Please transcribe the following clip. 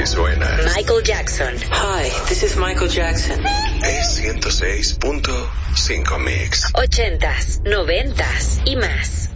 suena. Michael Jackson. Hi, this is Michael Jackson. Es 106.5 Mix. 80s, 90s y más.